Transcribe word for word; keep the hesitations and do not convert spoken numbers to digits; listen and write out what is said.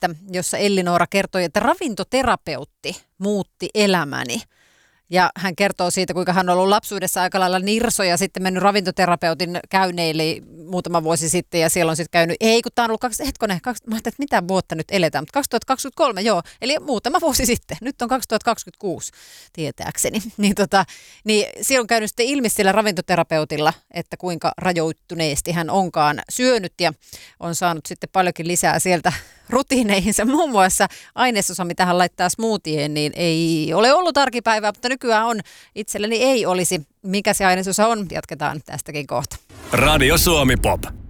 että jossa Ellinora kertoi, että ravintoterapeutti muutti elämäni. Ja hän kertoo siitä, kuinka hän on ollut lapsuudessa aika lailla nirso ja sitten mennyt ravintoterapeutin käyneille muutama vuosi sitten. Ja siellä on sitten käynyt, ei kun tämä on ollut, kaksi, hetkonen, kaksi, mä ajattelin, että mitä vuotta nyt eletään, mutta kaksituhattakaksikymmentäkolme, joo, eli muutama vuosi sitten. Nyt on kaksituhattakaksikymmentäkuusi, tietääkseni. Niin, tota, niin siellä on käynyt sitten ilmi sillä ravintoterapeutilla, että kuinka rajoittuneesti hän onkaan syönyt ja on saanut sitten paljonkin lisää sieltä rutiineihinsa. Muun muassa ainesosa, mitä hän laittaa smoothieen, niin ei ole ollut arkipäivää, mutta nykyään on. Itselleni ei olisi. Mikä se ainesosa on? Jatketaan tästäkin kohta. Radio Suomi Pop.